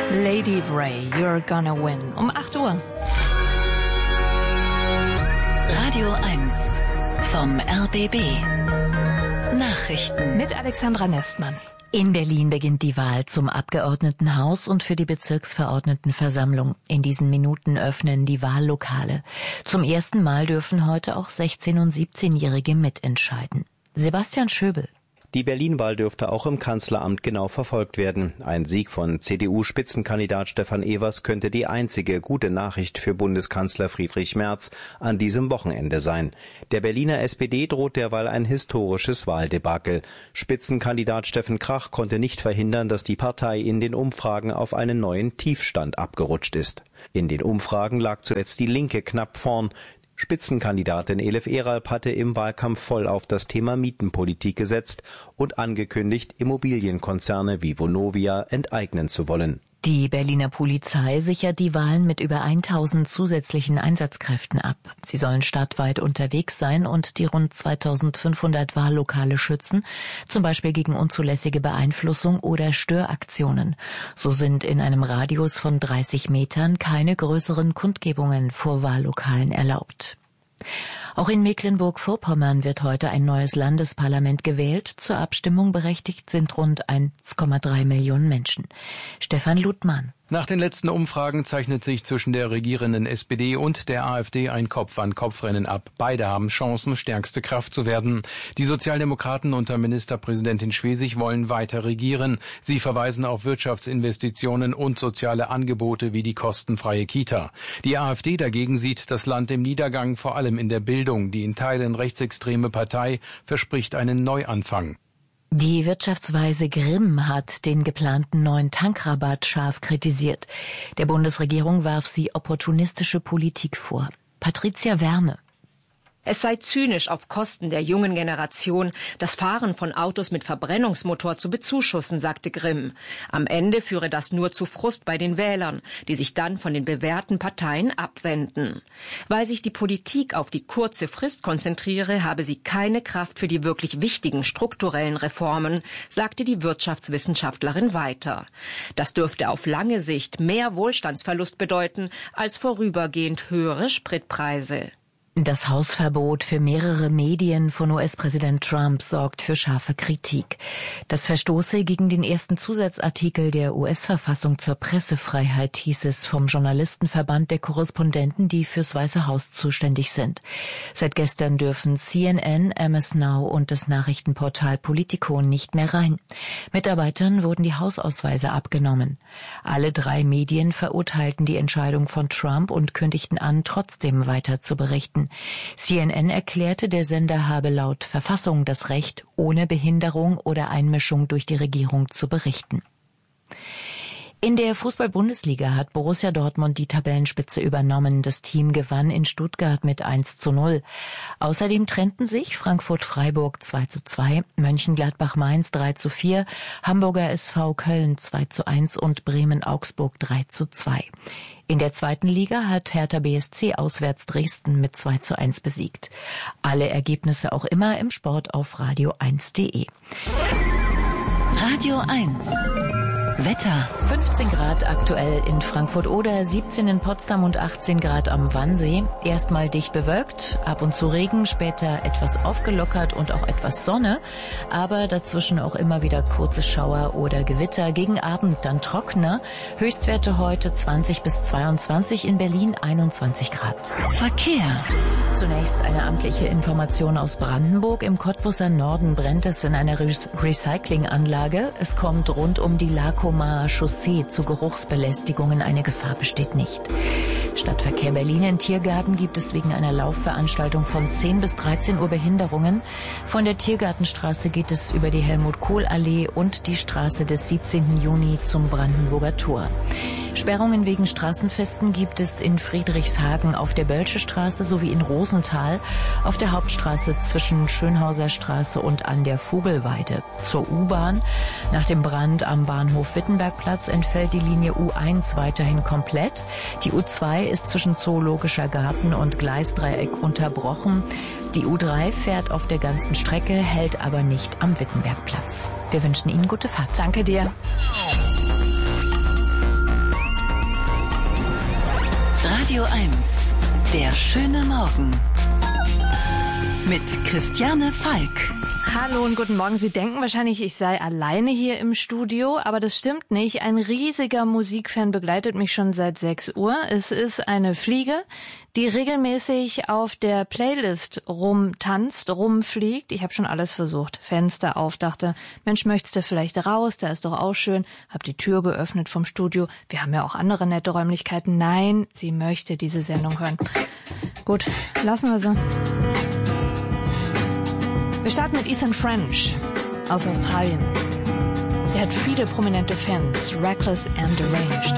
Lady Ray, You're Gonna Win. Um 8 Uhr. Radio 1 vom RBB. Nachrichten Mit Alexandra Nestmann. In Berlin beginnt die Wahl zum Abgeordnetenhaus und für die Bezirksverordnetenversammlung. In diesen Minuten öffnen die Wahllokale. Zum ersten Mal dürfen heute auch 16- und 17-Jährige mitentscheiden. Sebastian Schöbel. Die Berlin-Wahl dürfte auch im Kanzleramt genau verfolgt werden. Ein Sieg von CDU-Spitzenkandidat Stefan Evers könnte die einzige gute Nachricht für Bundeskanzler Friedrich Merz an diesem Wochenende sein. Der Berliner SPD droht derweil ein historisches Wahldebakel. Spitzenkandidat Steffen Krach konnte nicht verhindern, dass die Partei in den Umfragen auf einen neuen Tiefstand abgerutscht ist. In den Umfragen lag zuletzt die Linke knapp vorn. Spitzenkandidatin Elif Eralp hatte im Wahlkampf voll auf das Thema Mietenpolitik gesetzt und angekündigt, Immobilienkonzerne wie Vonovia enteignen zu wollen. Die Berliner Polizei sichert die Wahlen mit über 1000 zusätzlichen Einsatzkräften ab. Sie sollen stadtweit unterwegs sein und die rund 2500 Wahllokale schützen, zum Beispiel gegen unzulässige Beeinflussung oder Störaktionen. So sind in einem Radius von 30 Metern keine größeren Kundgebungen vor Wahllokalen erlaubt. Auch in Mecklenburg-Vorpommern wird heute ein neues Landesparlament gewählt. Zur Abstimmung berechtigt sind rund 1,3 Millionen Menschen. Stefan Ludmann. Nach den letzten Umfragen zeichnet sich zwischen der regierenden SPD und der AfD ein Kopf-an-Kopf-Rennen ab. Beide haben Chancen, stärkste Kraft zu werden. Die Sozialdemokraten unter Ministerpräsidentin Schwesig wollen weiter regieren. Sie verweisen auf Wirtschaftsinvestitionen und soziale Angebote wie die kostenfreie Kita. Die AfD dagegen sieht das Land im Niedergang, vor allem in der Bildung. Die in Teilen rechtsextreme Partei verspricht einen Neuanfang. Die Wirtschaftsweise Grimm hat den geplanten neuen Tankrabatt scharf kritisiert. Der Bundesregierung warf sie opportunistische Politik vor. Patricia Werne. Es sei zynisch, auf Kosten der jungen Generation das Fahren von Autos mit Verbrennungsmotor zu bezuschussen, sagte Grimm. Am Ende führe das nur zu Frust bei den Wählern, die sich dann von den bewährten Parteien abwenden. Weil sich die Politik auf die kurze Frist konzentriere, habe sie keine Kraft für die wirklich wichtigen strukturellen Reformen, sagte die Wirtschaftswissenschaftlerin weiter. Das dürfte auf lange Sicht mehr Wohlstandsverlust bedeuten als vorübergehend höhere Spritpreise. Das Hausverbot für mehrere Medien von US-Präsident Trump sorgt für scharfe Kritik. Das verstoße gegen den ersten Zusatzartikel der US-Verfassung zur Pressefreiheit, hieß es vom Journalistenverband der Korrespondenten, die fürs Weiße Haus zuständig sind. Seit gestern dürfen CNN, MS Now und das Nachrichtenportal Politico nicht mehr rein. Mitarbeitern wurden die Hausausweise abgenommen. Alle 3 Medien verurteilten die Entscheidung von Trump und kündigten an, trotzdem weiter zu berichten. CNN erklärte, der Sender habe laut Verfassung das Recht, ohne Behinderung oder Einmischung durch die Regierung zu berichten. In der Fußball-Bundesliga hat Borussia Dortmund die Tabellenspitze übernommen. Das Team gewann in Stuttgart mit 1:0. Außerdem trennten sich Frankfurt-Freiburg 2:2, Mönchengladbach-Mainz 3:4, Hamburger SV Köln 2:1 und Bremen-Augsburg 3:2. In der zweiten Liga hat Hertha BSC auswärts Dresden mit 2:1 besiegt. Alle Ergebnisse auch immer im Sport auf radio1.de. Radio 1 Wetter. 15 Grad aktuell in Frankfurt-Oder, 17 in Potsdam und 18 Grad am Wannsee. Erstmal dicht bewölkt, ab und zu Regen, später etwas aufgelockert und auch etwas Sonne, aber dazwischen auch immer wieder kurze Schauer oder Gewitter. Gegen Abend dann trockener. Höchstwerte heute 20 bis 22, in Berlin 21 Grad. Verkehr. Zunächst eine amtliche Information aus Brandenburg. Im Cottbuser Norden brennt es in einer Recyclinganlage. Es kommt rund um die Lakomer Chaussee zu Geruchsbelästigungen. Eine Gefahr besteht nicht. Stadtverkehr Berlin. In Tiergarten gibt es wegen einer Laufveranstaltung von 10 bis 13 Uhr Behinderungen. Von der Tiergartenstraße geht es über die Helmut-Kohl-Allee und die Straße des 17. Juni zum Brandenburger Tor. Sperrungen wegen Straßenfesten gibt es in Friedrichshagen auf der Bölsche Straße sowie in Rosenthal, auf der Hauptstraße zwischen Schönhauser Straße und an der Vogelweide. Zur U-Bahn. Nach dem Brand am Bahnhof Wittenbergplatz entfällt die Linie U1 weiterhin komplett. Die U2 ist zwischen Zoologischer Garten und Gleisdreieck unterbrochen. Die U3 fährt auf der ganzen Strecke, hält aber nicht am Wittenbergplatz. Wir wünschen Ihnen gute Fahrt. Danke dir. Radio 1, der schöne Morgen. Mit Christiane Falk. Hallo und guten Morgen. Sie denken wahrscheinlich, ich sei alleine hier im Studio, aber das stimmt nicht. Ein riesiger Musikfan begleitet mich schon seit 6 Uhr. Es ist eine Fliege, die regelmäßig auf der Playlist rumtanzt, rumfliegt. Ich habe schon alles versucht. Fenster auf, dachte, Mensch, möchtest du vielleicht raus? Da ist doch auch schön. Hab die Tür geöffnet vom Studio. Wir haben ja auch andere nette Räumlichkeiten. Nein, sie möchte diese Sendung hören. Gut, lassen wir sie. Wir starten mit Ethan French aus Australien. Der hat viele prominente Fans. Reckless and Deranged.